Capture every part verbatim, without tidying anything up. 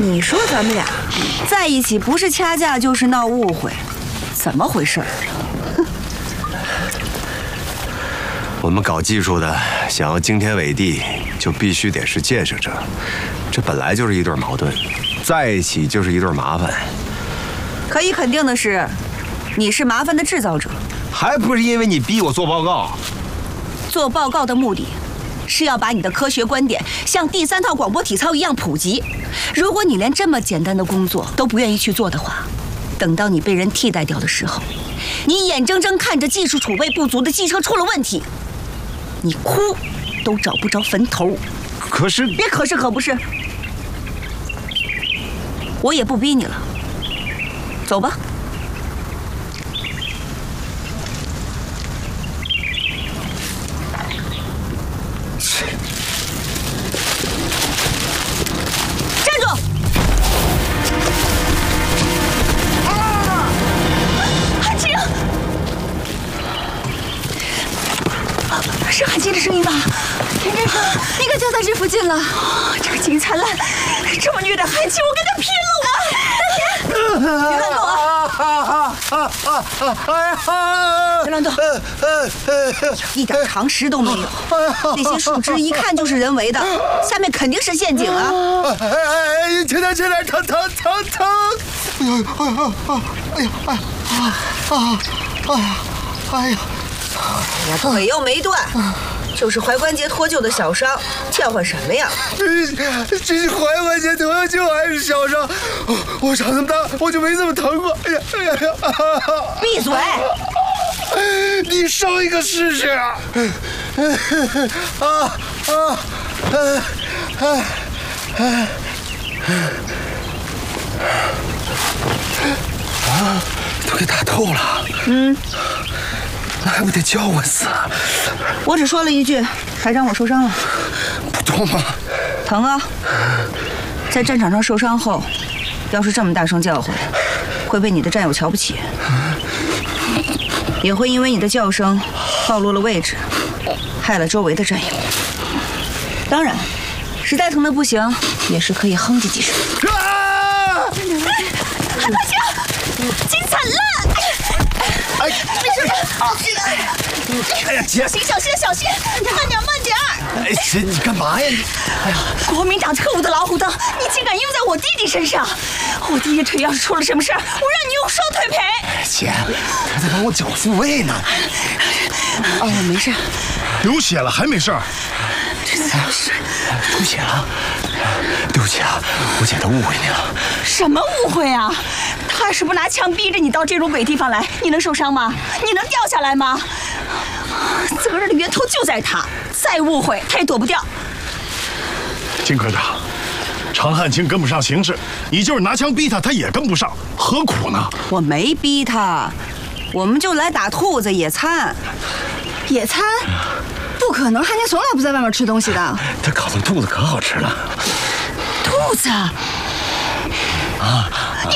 你说咱们俩在一起不是掐架就是闹误会，怎么回事？ 我们搞技术的想要惊天伟地，就必须得是建设者，这本来就是一对矛盾，在一起就是一对麻烦。 可以肯定的是，你是麻烦的制造者。 还不是因为你逼我做报告？ 做报告的目的是要把你的科学观点像第三套广播体操一样普及。如果你连这么简单的工作都不愿意去做的话，等到你被人替代掉的时候，你眼睁睁看着技术储备不足的汽车出了问题，你哭都找不着坟头。 可是别可是可不是，我也不逼你了，走吧。 是韩青的声音吧？田真生应该就在这附近了。这个金灿烂这么虐待韩青，我跟他拼了！我别乱动啊！别乱动，一点常识都没有。那些树枝一看就是人为的，下面肯定是陷阱啊！ 哎，轻点，轻点，疼疼疼疼！哎呀，哎呀，哎呀，哎呀，啊啊，哎呀！ 哎呀，腿又没断，就是踝关节脱臼的小伤，叫唤什么呀？ 这是踝关节脱臼还是小伤？我长这么大，我就没这么疼过。哎呀，哎呀呀！ 闭嘴！ 你生一个试试！啊啊啊啊啊！都给打透了。嗯。那还不得叫唤死？ 我只说了一句，排长我受伤了。 不痛吗？ 疼啊！在战场上受伤后，要是这么大声叫唤，会被你的战友瞧不起，也会因为你的叫声暴露了位置，害了周围的战友。当然，实在疼得不行，也是可以哼唧几声。 啊！韩大星，金灿烂！哎，没事。 哎呀，姐， 小心，小心，小心，慢点，慢点。 哎，姐，你干嘛呀？你，哎呀， 国民党特务的老虎灯，你竟敢用在我弟弟身上！我弟弟腿要是出了什么事儿，我让你用双腿赔。 姐，他在帮我缴复位呢。 哦，没事。 流血了还没事？ 这怎么是？ 出血了。对不起啊，我姐她误会你了。 什么误会啊？他要是不拿枪逼着你到这种鬼地方来，你能受伤吗？你能掉下来吗？责任的源头就在他，再误会他也躲不掉。 金科长，常汉卿跟不上形势，你就是拿枪逼他，他也跟不上，何苦呢？ 我没逼他，我们就来打兔子野餐。 野餐？不可能，汉卿从来不在外面吃东西的。 他烤的兔子可好吃了。 兔子？ 啊！ 你。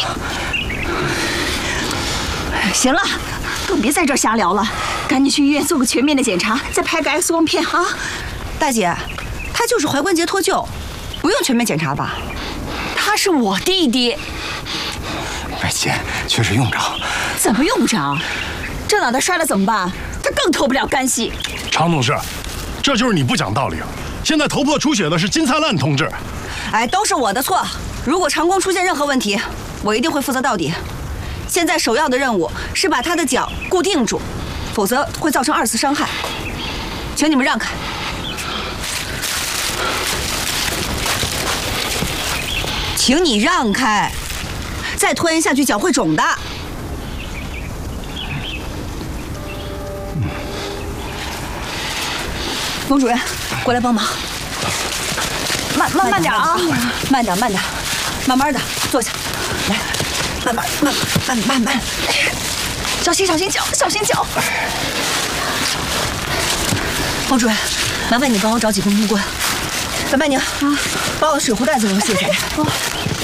行了，都别在这儿瞎聊了，赶紧去医院做个全面的检查，再拍个 X 光片啊！ 大姐，他就是踝关节脱臼，不用全面检查吧？ 他是我弟弟。 哎，姐，确实用不着。 怎么用不着？这脑袋摔了怎么办？他更脱不了干系。 常同志，这就是你不讲道理了。现在头破出血的是金灿烂同志。 哎，都是我的错。如果长弓出现任何问题，我一定会负责到底。现在首要的任务是把他的脚固定住，否则会造成二次伤害。请你们让开。请你让开，再拖延下去脚会肿的。冯主任，过来帮忙。 慢慢慢点啊， 慢点慢点，慢慢的坐下，来。慢慢，慢慢慢慢， 小心小心脚，小心脚。 方主任，麻烦你帮我找几根木棍。白白宁啊，把我的水壶袋子给我卸下来。哦。